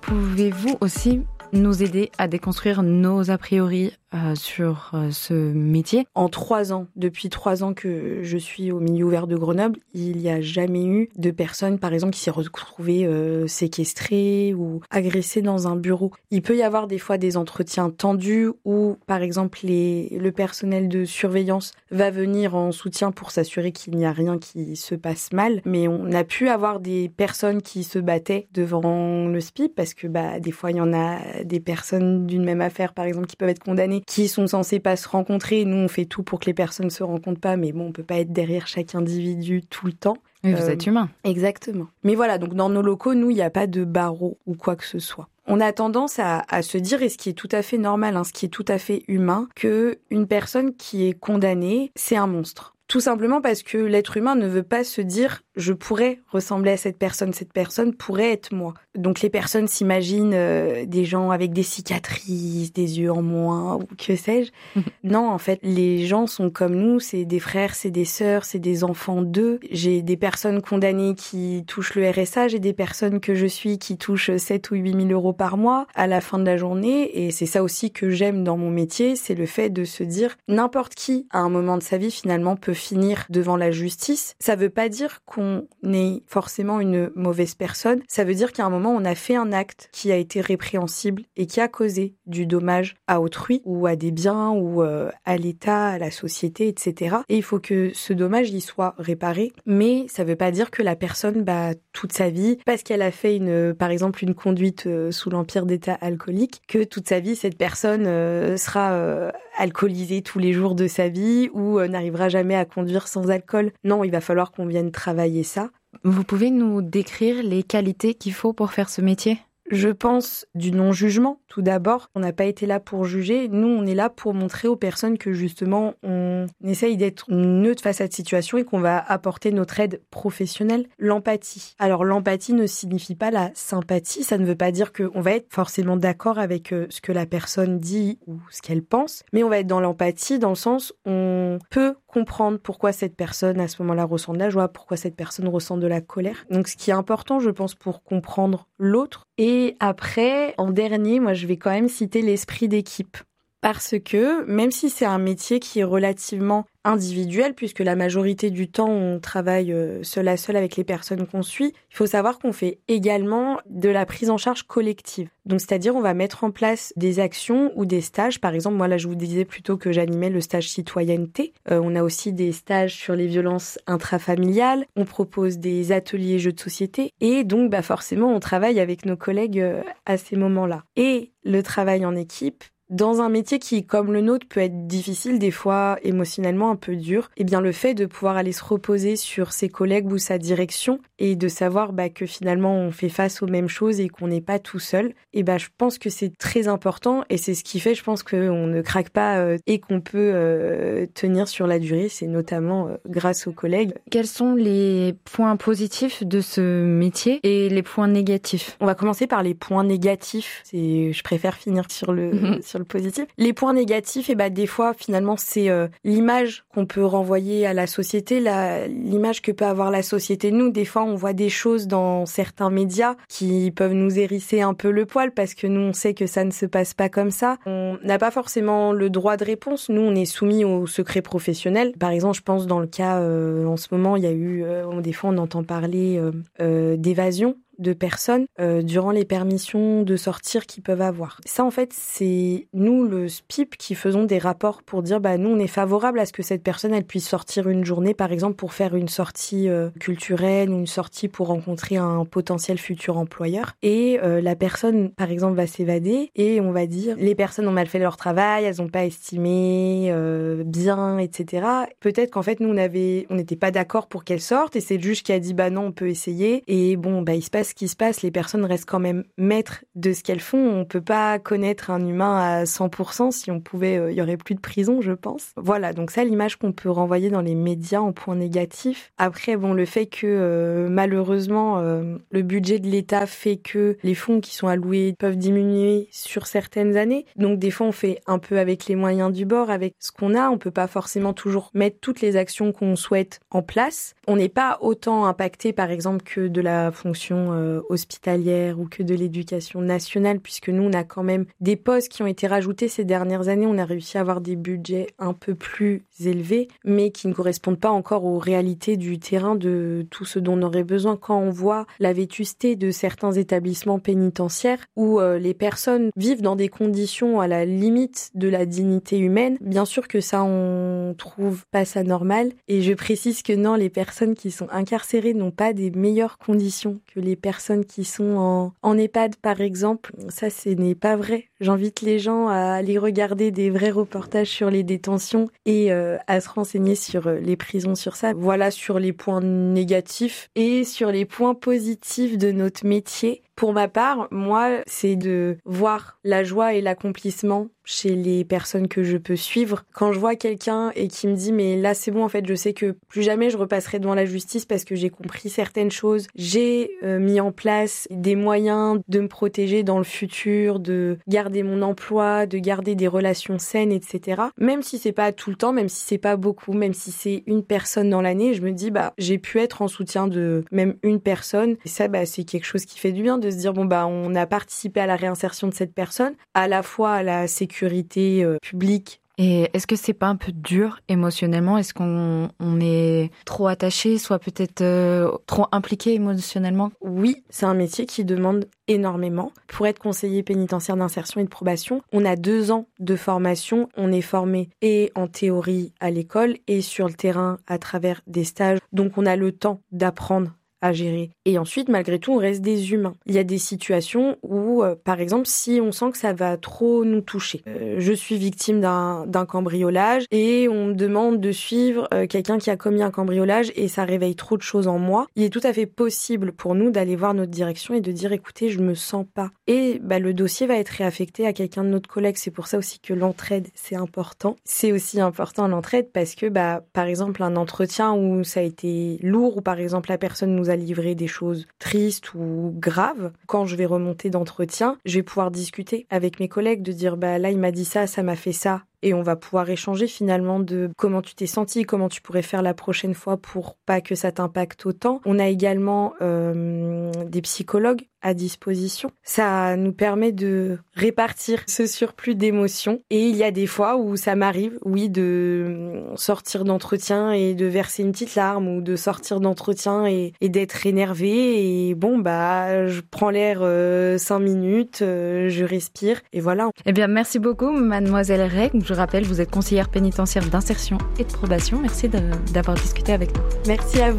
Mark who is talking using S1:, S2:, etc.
S1: Pouvez-vous aussi nous aider à déconstruire nos a priori sur ce métier?
S2: En 3 ans, depuis 3 ans que je suis au milieu ouvert de Grenoble, il n'y a jamais eu de personne, par exemple, qui s'est retrouvée séquestrée ou agressée dans un bureau. Il peut y avoir des fois des entretiens tendus où, par exemple, le personnel de surveillance va venir en soutien pour s'assurer qu'il n'y a rien qui se passe mal. Mais on a pu avoir des personnes qui se battaient devant le SPIP parce que des fois, il y en a des personnes d'une même affaire, par exemple, qui peuvent être condamnées, qui sont censées pas se rencontrer. Nous, on fait tout pour que les personnes se rencontrent pas, mais bon, on peut pas être derrière chaque individu tout le temps.
S1: Oui, vous êtes humain.
S2: Exactement. Mais voilà, donc dans nos locaux, nous, il n'y a pas de barreau ou quoi que ce soit. On a tendance à se dire, et ce qui est tout à fait normal, ce qui est tout à fait humain, que une personne qui est condamnée, c'est un monstre. Tout simplement parce que l'être humain ne veut pas se dire « je pourrais ressembler à cette personne pourrait être moi ». Donc les personnes s'imaginent des gens avec des cicatrices, des yeux en moins ou que sais-je. Non, en fait, les gens sont comme nous, c'est des frères, c'est des sœurs, c'est des enfants d'eux. J'ai des personnes condamnées qui touchent le RSA, j'ai des personnes que je suis qui touchent 7 ou 8 000 euros par mois à la fin de la journée. Et c'est ça aussi que j'aime dans mon métier, c'est le fait de se dire n'importe qui, à un moment de sa vie, finalement, peut finir devant la justice. Ça veut pas dire qu'on est forcément une mauvaise personne. Ça veut dire qu'à un moment, on a fait un acte qui a été répréhensible et qui a causé du dommage à autrui ou à des biens ou à l'État, à la société, etc. Et il faut que ce dommage y soit réparé. Mais ça veut pas dire que la personne, toute sa vie, parce qu'elle a fait par exemple une conduite sous l'empire d'état alcoolique, que toute sa vie, cette personne sera alcoolisée tous les jours de sa vie ou n'arrivera jamais à conduire sans alcool. Non, il va falloir qu'on vienne travailler ça.
S1: Vous pouvez nous décrire les qualités qu'il faut pour faire ce métier ?
S2: Je pense du non-jugement, tout d'abord. On n'a pas été là pour juger. Nous, on est là pour montrer aux personnes que, justement, on essaye d'être neutre face à cette situation et qu'on va apporter notre aide professionnelle. L'empathie. Alors, l'empathie ne signifie pas la sympathie. Ça ne veut pas dire qu'on va être forcément d'accord avec ce que la personne dit ou ce qu'elle pense. Mais on va être dans l'empathie dans le sens où on peut comprendre pourquoi cette personne, à ce moment-là, ressent de la joie, pourquoi cette personne ressent de la colère. Donc, ce qui est important, je pense, pour comprendre l'autre. Et après, en dernier, moi, je vais quand même citer l'esprit d'équipe. Parce que, même si c'est un métier qui est relativement individuel, puisque la majorité du temps, on travaille seul à seul avec les personnes qu'on suit, il faut savoir qu'on fait également de la prise en charge collective. Donc, c'est-à-dire, on va mettre en place des actions ou des stages. Par exemple, moi, là, je vous disais plutôt que j'animais le stage citoyenneté. On a aussi des stages sur les violences intrafamiliales. On propose des ateliers jeux de société. Et donc, forcément, on travaille avec nos collègues à ces moments-là. Et le travail en équipe, dans un métier qui, comme le nôtre, peut être difficile, des fois émotionnellement un peu dur, eh bien le fait de pouvoir aller se reposer sur ses collègues ou sa direction et de savoir que finalement on fait face aux mêmes choses et qu'on n'est pas tout seul, je pense que c'est très important et c'est ce qui fait, je pense, qu'on ne craque pas et qu'on peut tenir sur la durée. C'est notamment grâce aux collègues.
S1: Quels sont les points positifs de ce métier et les points négatifs ?
S2: On va commencer par les points négatifs. Je préfère finir sur le positif. Les points négatifs, des fois, finalement, c'est l'image qu'on peut renvoyer à la société, l'image que peut avoir la société. Nous, des fois, on voit des choses dans certains médias qui peuvent nous hérisser un peu le poil parce que nous, on sait que ça ne se passe pas comme ça. On n'a pas forcément le droit de réponse. Nous, on est soumis au secret professionnel. Par exemple, je pense dans le cas, en ce moment, il y a eu, des fois, on entend parler d'évasion de personnes durant les permissions de sortir qu'ils peuvent avoir. Ça, en fait, c'est nous, le SPIP, qui faisons des rapports pour dire nous, on est favorable à ce que cette personne, elle puisse sortir une journée, par exemple, pour faire une sortie culturelle, une sortie pour rencontrer un potentiel futur employeur. Et la personne, par exemple, va s'évader et on va dire les personnes ont mal fait leur travail, elles n'ont pas estimé bien, etc. Peut-être qu'en fait, nous, on n'était pas d'accord pour qu'elle sorte et c'est le juge qui a dit non, on peut essayer. Et bon, il se passe ce qui se passe, les personnes restent quand même maîtres de ce qu'elles font. On peut pas connaître un humain à 100%. Si on pouvait, il y aurait plus de prison, je pense. Voilà, donc ça, l'image qu'on peut renvoyer dans les médias en point négatif. Après, le fait que malheureusement, le budget de l'État fait que les fonds qui sont alloués peuvent diminuer sur certaines années. Donc des fois, on fait un peu avec les moyens du bord, avec ce qu'on a. On peut pas forcément toujours mettre toutes les actions qu'on souhaite en place. On n'est pas autant impacté, par exemple, que de la fonction hospitalière ou que de l'éducation nationale, puisque nous, on a quand même des postes qui ont été rajoutés ces dernières années. On a réussi à avoir des budgets un peu plus élevés, mais qui ne correspondent pas encore aux réalités du terrain de tout ce dont on aurait besoin. Quand on voit la vétusté de certains établissements pénitentiaires où les personnes vivent dans des conditions à la limite de la dignité humaine, bien sûr que ça, on trouve pas ça normal. Et je précise que non, les personnes qui sont incarcérées n'ont pas des meilleures conditions que les personnes qui sont en EHPAD, par exemple. Ça, ce n'est pas vrai. J'invite les gens à aller regarder des vrais reportages sur les détentions et à se renseigner sur les prisons sur ça. Voilà sur les points négatifs et sur les points positifs de notre métier. Pour ma part, moi, c'est de voir la joie et l'accomplissement chez les personnes que je peux suivre. Quand je vois quelqu'un et qui me dit « mais là c'est bon, en fait, je sais que plus jamais je repasserai devant la justice parce que j'ai compris certaines choses. J'ai mis en place des moyens de me protéger dans le futur, de garder mon emploi, de garder des relations saines, etc. » Même si c'est pas tout le temps, même si c'est pas beaucoup, même si c'est une personne dans l'année, je me dis « j'ai pu être en soutien de même une personne. » Et ça, c'est quelque chose qui fait du bien de se dire « on a participé à la réinsertion de cette personne, à la fois à la sécurité publique. »
S1: Et est-ce que c'est pas un peu dur émotionnellement ? Est-ce qu'on est trop attaché, soit peut-être trop impliqué émotionnellement ?
S2: Oui, c'est un métier qui demande énormément. Pour être conseiller pénitentiaire d'insertion et de probation, on a 2 ans de formation. On est formé et en théorie à l'école et sur le terrain à travers des stages. Donc on a le temps d'apprendre à gérer. Et ensuite, malgré tout, on reste des humains. Il y a des situations où, par exemple, si on sent que ça va trop nous toucher. Je suis victime d'un cambriolage et on me demande de suivre quelqu'un qui a commis un cambriolage et ça réveille trop de choses en moi. Il est tout à fait possible pour nous d'aller voir notre direction et de dire « écoutez, je me sens pas ». Et le dossier va être réaffecté à quelqu'un de notre collègue. C'est pour ça aussi que l'entraide, c'est important. C'est aussi important l'entraide parce que, par exemple, un entretien où ça a été lourd, ou par exemple, la personne nous a livré des choses tristes ou graves, quand je vais remonter d'entretien, je vais pouvoir discuter avec mes collègues, de dire là il m'a dit ça, ça m'a fait ça. Et on va pouvoir échanger finalement de comment tu t'es senti, comment tu pourrais faire la prochaine fois pour pas que ça t'impacte autant. On a également des psychologues à disposition. Ça nous permet de répartir ce surplus d'émotions. Et il y a des fois où ça m'arrive, oui, de sortir d'entretien et de verser une petite larme, ou de sortir d'entretien et d'être énervée. Et je prends l'air 5 minutes, je respire et voilà.
S1: Eh bien, merci beaucoup, mademoiselle Rey. Je rappelle, vous êtes conseillère pénitentiaire d'insertion et de probation. Merci d'avoir discuté avec nous.
S2: Merci à vous.